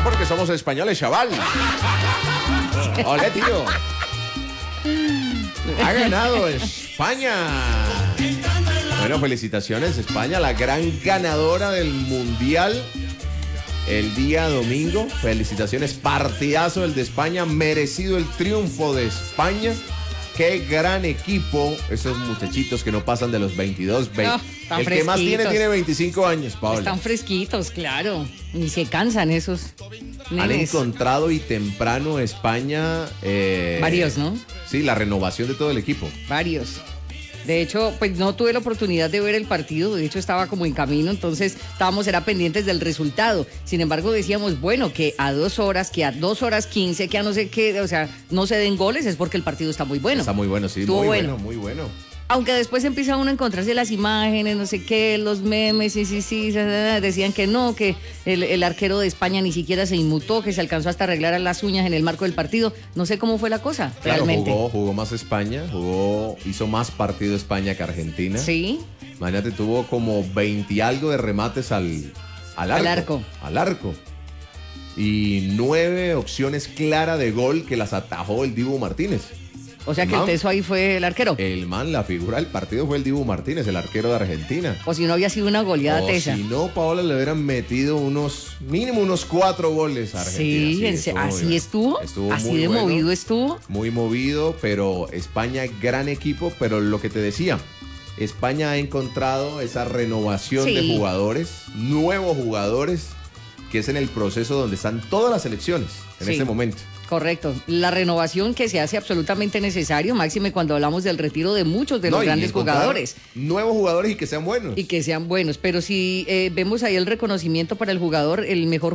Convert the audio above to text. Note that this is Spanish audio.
porque somos españoles, chaval. Ole, tío. Ha ganado España. Bueno, felicitaciones, España, la gran ganadora del Mundial el día domingo. Felicitaciones, partidazo el de España, merecido el triunfo de España. Qué gran equipo, esos muchachitos que no pasan de los 22, 20. No, el que más tiene 25 años, Paola. Están fresquitos, claro. Ni se cansan esos nenes. Han encontrado y temprano España... varios, ¿no? Sí, la renovación de todo el equipo. Varios. De hecho, pues no tuve la oportunidad de ver el partido, de hecho estaba como en camino, entonces era pendientes del resultado. Sin embargo, decíamos, bueno, que a 2 horas, que a 2 horas 15, que a no sé qué, o sea, no se den goles, es porque el partido está muy bueno. Está muy bueno, sí, estuvo muy bueno, muy bueno. Aunque después empieza uno a encontrarse las imágenes, no sé qué, los memes, sí, decían que no, que el arquero de España ni siquiera se inmutó, que se alcanzó hasta arreglar las uñas en el marco del partido. No sé cómo fue la cosa, claro, realmente. Jugó más España, hizo más partido España que Argentina. Sí. Imagínate, tuvo como 20 y algo de remates al arco. Al arco. Y 9 opciones claras de gol que las atajó el Dibu Martínez. O sea que el teso ahí fue el arquero. La figura del partido fue el Dibu Martínez, el arquero de Argentina. O si no había sido una goleada tesa. Si no, Paola, le hubieran metido mínimo unos 4 goles a Argentina. Sí, así estuvo. Así muy de bueno, movido estuvo. Muy movido, pero España, gran equipo. Pero lo que te decía, España ha encontrado esa renovación de jugadores, nuevos jugadores, que es en el proceso donde están todas las selecciones en este momento. Correcto, la renovación que se hace absolutamente necesario, máxime cuando hablamos del retiro de muchos de los grandes jugadores. Nuevos jugadores y que sean buenos. Pero si vemos ahí el reconocimiento para el jugador, el mejor